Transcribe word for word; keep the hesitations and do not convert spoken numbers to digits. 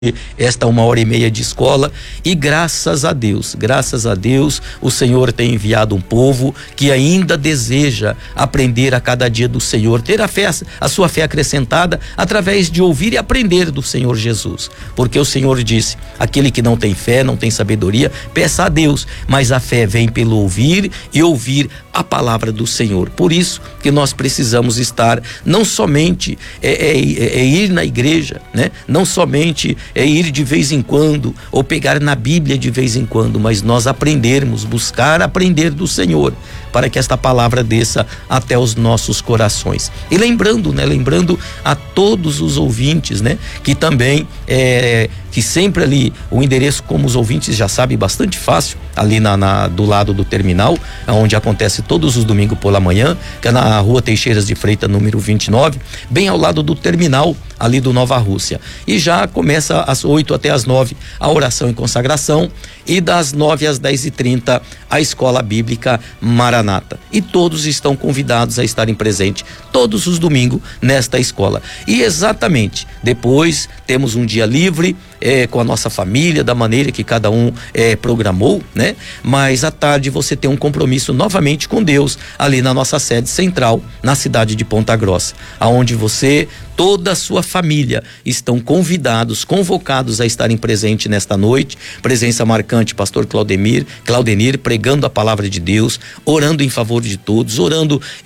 esta uma hora e meia de escola, e graças a Deus, graças a Deus, o Senhor tem enviado um povo que ainda deseja aprender a cada dia do Senhor, ter a fé, a sua fé acrescentada através de ouvir e aprender do Senhor Jesus, porque o Senhor disse: aquele que não tem fé, não tem sabedoria, peça a Deus, mas a fé vem pelo ouvir e ouvir a palavra do Senhor. Por isso que nós precisamos estar, não somente é, é, é ir na igreja, né? Não somente é ir de vez em quando ou pegar na Bíblia de vez em quando, mas nós aprendermos, buscar aprender do Senhor, para que esta palavra desça até os nossos corações. E lembrando, né? Lembrando a todos os ouvintes, né? Que também é, que sempre ali, o endereço, como os ouvintes já sabem, bastante fácil, ali na, na do lado do terminal, onde acontece todos os domingos pela manhã, que é na rua Teixeiras de Freitas, número vinte e nove, bem ao lado do terminal ali do Nova Rússia. E já começa às oito até às nove a oração e consagração, e das nove às dez e trinta a escola bíblica Maranata. E todos estão convidados a estarem presentes todos os domingos nesta escola. E exatamente depois temos um dia livre é, com a nossa família, da maneira que cada um é, programou, né? Mas à tarde você tem um compromisso novamente com Deus ali na nossa sede central, na cidade de Ponta Grossa, aonde você, toda a sua família estão convidados, convocados a estarem presentes nesta noite. Presença marcante, pastor Claudemir, Claudenir, pregando a palavra de Deus, orando em favor de todos, orando